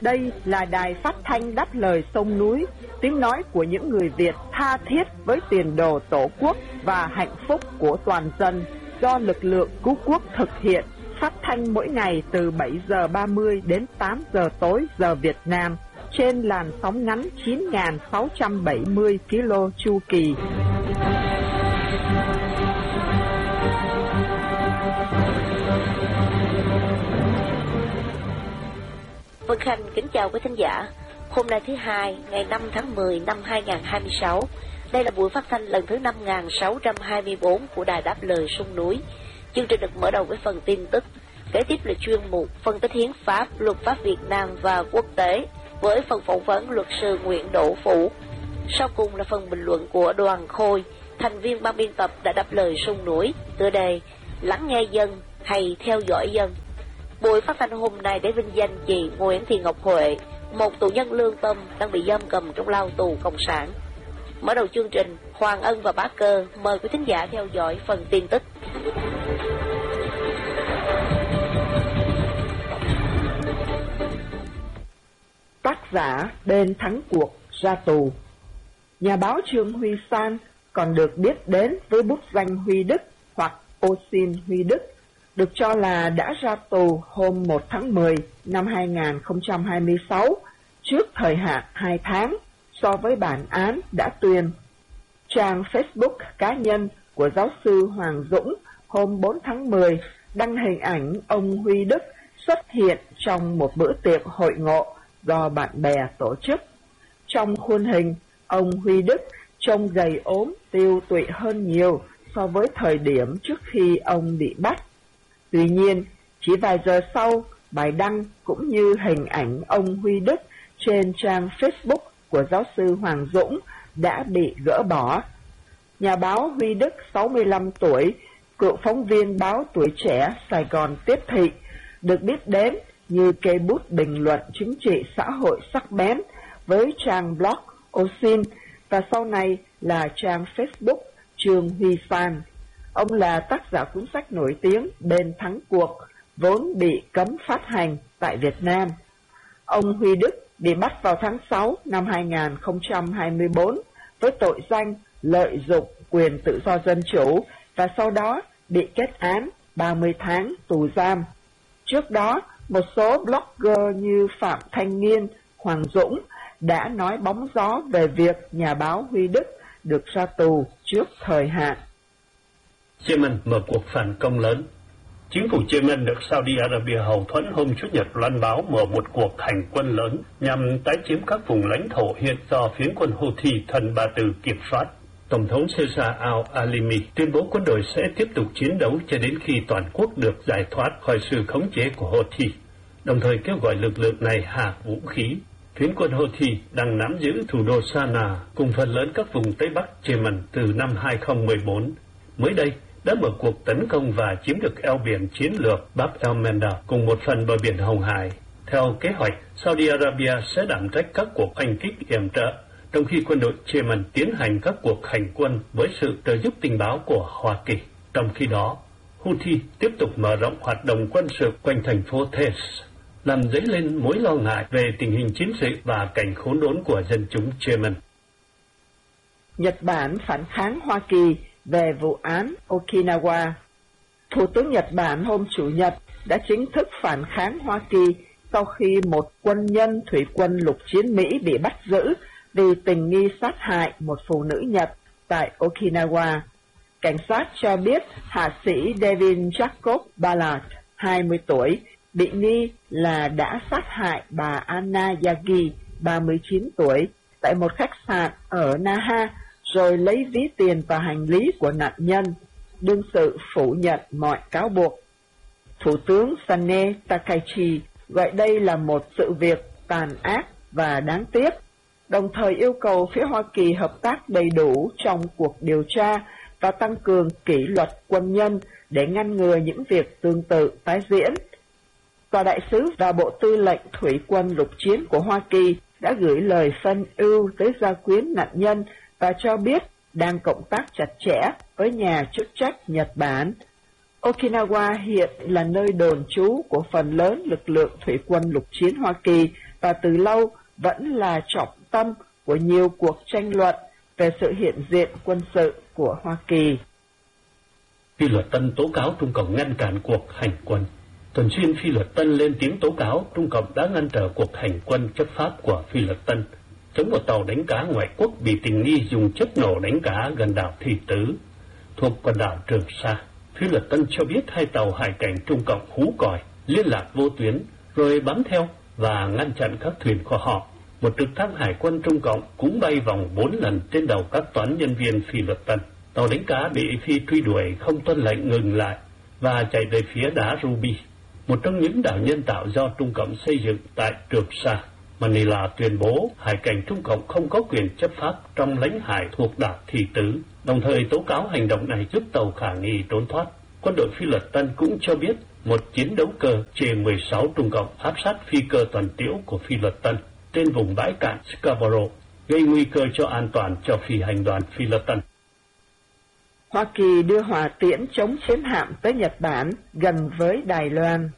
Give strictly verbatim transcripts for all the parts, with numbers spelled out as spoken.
Đây là đài phát thanh đáp lời sông núi, tiếng nói của những người Việt tha thiết với tiền đồ Tổ quốc và hạnh phúc của toàn dân, do lực lượng cứu quốc thực hiện, phát thanh mỗi ngày từ bảy giờ ba mươi đến tám giờ tối giờ Việt Nam, trên làn sóng ngắn chín nghìn sáu trăm bảy mươi ki lô chu kỳ. Vân Khanh kính chào quý thính giả. Hôm nay thứ hai, ngày năm tháng mười năm hai nghìn không trăm hai mươi sáu. Đây là buổi phát thanh lần thứ năm nghìn sáu trăm hai mươi tư của Đài Đáp Lời Sông Núi. Chương trình được mở đầu với phần tin tức, kế tiếp là chuyên mục phân tích hiến pháp, luật pháp Việt Nam và quốc tế với phần phỏng vấn luật sư Nguyễn Đỗ Phủ. Sau cùng là phần bình luận của Đoàn Khôi, thành viên ban biên tập Đài Đáp Lời Sông Núi, tựa đề Lắng nghe dân hay theo dõi dân. Buổi phát thanh hôm nay để vinh danh chị Nguyễn Thị Ngọc Huệ, một tù nhân lương tâm đang bị giam cầm trong lao tù cộng sản. Mở đầu chương trình, Hoàng Ân và Bá Cơ mời quý thính giả theo dõi phần tin tức. Tác giả bên thắng cuộc ra tù. Nhà báo Trương Huy San, còn được biết đến với bút danh Huy Đức hoặc Osin Huy Đức, được cho là đã ra tù hôm một tháng mười năm hai nghìn không trăm hai mươi sáu, trước thời hạn hai tháng so với bản án đã tuyên. Trang Facebook cá nhân của giáo sư Hoàng Dũng hôm bốn tháng mười đăng hình ảnh ông Huy Đức xuất hiện trong một bữa tiệc hội ngộ do bạn bè tổ chức. Trong khuôn hình, ông Huy Đức trông gầy ốm, tiêu tụy hơn nhiều so với thời điểm trước khi ông bị bắt. Tuy nhiên, chỉ vài giờ sau, bài đăng cũng như hình ảnh ông Huy Đức trên trang Facebook của giáo sư Hoàng Dũng đã bị gỡ bỏ. Nhà báo Huy Đức, sáu mươi lăm tuổi, cựu phóng viên báo Tuổi Trẻ Sài Gòn Tiếp Thị, được biết đến như cây bút bình luận chính trị xã hội sắc bén với trang blog Osin và sau này là trang Facebook Trương Huy San. Ông là tác giả cuốn sách nổi tiếng Bên Thắng Cuộc, vốn bị cấm phát hành tại Việt Nam. Ông Huy Đức bị bắt vào tháng sáu năm hai nghìn không trăm hai mươi tư với tội danh lợi dụng quyền tự do dân chủ và sau đó bị kết án ba mươi tháng tù giam. Trước đó, một số blogger như Phạm Thanh Nghiên, Hoàng Dũng đã nói bóng gió về việc nhà báo Huy Đức được ra tù trước thời hạn. Yemen mở cuộc phản công lớn. Chính phủ Yemen được Saudi Arabia hậu thuẫn hôm Chủ nhật loan báo mở một cuộc hành quân lớn nhằm tái chiếm các vùng lãnh thổ hiện do phiến quân Houthi thân Ba Tư kiểm soát. Tổng thống Caesar al-Alimi tuyên bố quân đội sẽ tiếp tục chiến đấu cho đến khi toàn quốc được giải thoát khỏi sự khống chế của Houthi, đồng thời kêu gọi lực lượng này hạ vũ khí. Phiến quân Houthi đang nắm giữ thủ đô Sanaa cùng phần lớn các vùng Tây Bắc Yemen từ năm hai nghìn không trăm mười bốn. Mới đây, đã mở cuộc tấn công và chiếm được eo biển chiến lược Bab el-Mandab cùng một phần bờ biển Hồng Hải. Theo kế hoạch, Saudi Arabia sẽ đảm trách các cuộc hành kích yểm trợ, trong khi quân đội Yemen tiến hành các cuộc hành quân với sự trợ giúp tình báo của Hoa Kỳ. Trong khi đó, Houthi tiếp tục mở rộng hoạt động quân sự quanh thành phố Taiz, làm dấy lên mối lo ngại về tình hình chiến sự và cảnh khốn đốn của dân chúng Yemen. Nhật Bản phản kháng Hoa Kỳ về vụ án Okinawa. Thủ tướng Nhật Bản hôm Chủ nhật đã chính thức phản kháng Hoa Kỳ sau khi một quân nhân thủy quân lục chiến Mỹ bị bắt giữ vì tình nghi sát hại một phụ nữ Nhật tại Okinawa. Cảnh sát cho biết hạ sĩ Devin Jacob Ballard, hai mươi tuổi, bị nghi là đã sát hại bà Anna Yagi, ba mươi chín tuổi, tại một khách sạn ở Naha, rồi lấy ví tiền và hành lý của nạn nhân. Đương sự phủ nhận mọi cáo buộc. Thủ tướng Sane Takaichi gọi đây là một sự việc tàn ác và đáng tiếc, đồng thời yêu cầu phía Hoa Kỳ hợp tác đầy đủ trong cuộc điều tra và tăng cường kỷ luật quân nhân để ngăn ngừa những việc tương tự tái diễn. Tòa đại sứ và Bộ Tư lệnh Thủy quân lục chiến của Hoa Kỳ đã gửi lời phân ưu tới gia quyến nạn nhân và cho biết đang cộng tác chặt chẽ với nhà chức trách Nhật Bản. Okinawa hiện là nơi đồn trú của phần lớn lực lượng thủy quân lục chiến Hoa Kỳ và từ lâu vẫn là trọng tâm của nhiều cuộc tranh luận về sự hiện diện quân sự của Hoa Kỳ. Phi luật Tân tố cáo Trung Cộng ngăn cản cuộc hành quân. Tuần xuyên Phi luật Tân lên tiếng tố cáo Trung Cộng đã ngăn trở cuộc hành quân chấp pháp của Phi luật Tân chống một tàu đánh cá ngoại quốc bị tình nghi dùng chất nổ đánh cá gần đảo Thị Tứ, thuộc quần đảo Trường Sa. Phi luật Tân cho biết hai tàu hải cảnh Trung Cộng hú còi, liên lạc vô tuyến, rồi bám theo và ngăn chặn các thuyền của họ. Một trực thăng hải quân Trung Cộng cũng bay vòng bốn lần trên đầu các toán nhân viên Phi luật Tân. Tàu đánh cá bị Phi truy đuổi không tuân lệnh ngừng lại và chạy về phía đá Ruby, một trong những đảo nhân tạo do Trung Cộng xây dựng tại Trường Sa. Manila tuyên bố hải cảnh Trung Cộng không có quyền chấp pháp trong lãnh hải thuộc đảo Thị Tứ, đồng thời tố cáo hành động này giúp tàu khả nghi trốn thoát. Quân đội Phi luật Tân cũng cho biết một chiến đấu cơ chê mười sáu Trung Cộng áp sát phi cơ toàn tiễu của Phi luật Tân trên vùng bãi cạn Scarborough, gây nguy cơ cho an toàn cho phi hành đoàn Phi luật Tân. Hoa Kỳ đưa hỏa tiễn chống chiến hạm tới Nhật Bản gần với Đài Loan.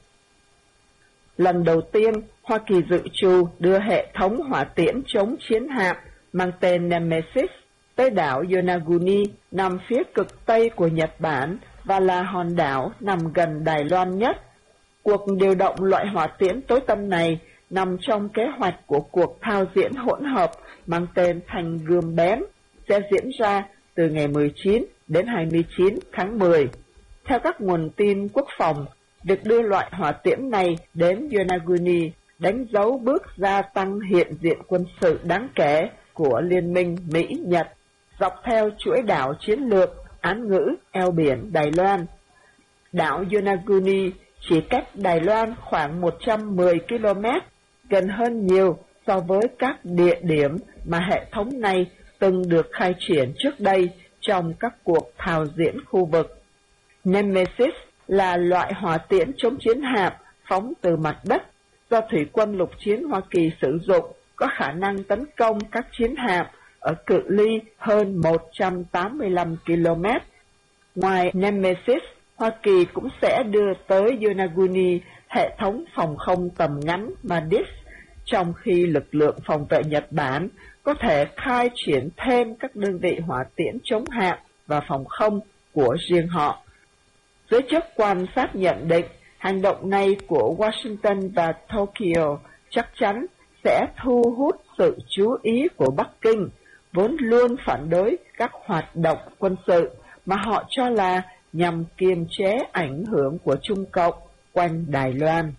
Lần đầu tiên, Hoa Kỳ dự trù đưa hệ thống hỏa tiễn chống chiến hạm mang tên Nemesis tới đảo Yonaguni nằm phía cực tây của Nhật Bản và là hòn đảo nằm gần Đài Loan nhất. Cuộc điều động loại hỏa tiễn tối tân này nằm trong kế hoạch của cuộc thao diễn hỗn hợp mang tên Thanh Gươm Bén sẽ diễn ra từ ngày mười chín đến hai mươi chín tháng mười. Theo các nguồn tin quốc phòng, việc đưa loại hỏa tiễn này đến Yonaguni đánh dấu bước gia tăng hiện diện quân sự đáng kể của Liên minh Mỹ-Nhật dọc theo chuỗi đảo chiến lược án ngữ eo biển Đài Loan. Đảo Yonaguni chỉ cách Đài Loan khoảng một trăm mười ki lô mét, gần hơn nhiều so với các địa điểm mà hệ thống này từng được khai triển trước đây trong các cuộc thao diễn khu vực. Nemesis là loại hỏa tiễn chống chiến hạm phóng từ mặt đất do thủy quân lục chiến Hoa Kỳ sử dụng, có khả năng tấn công các chiến hạm ở cự ly hơn một trăm tám mươi lăm ki lô mét. Ngoài Nemesis, Hoa Kỳ cũng sẽ đưa tới Yonaguni hệ thống phòng không tầm ngắn Madis, trong khi lực lượng phòng vệ Nhật Bản có thể khai triển thêm các đơn vị hỏa tiễn chống hạm và phòng không của riêng họ. Giới chức quan sát nhận định hành động này của Washington và Tokyo chắc chắn sẽ thu hút sự chú ý của Bắc Kinh, vốn luôn phản đối các hoạt động quân sự mà họ cho là nhằm kiềm chế ảnh hưởng của Trung Cộng quanh Đài Loan.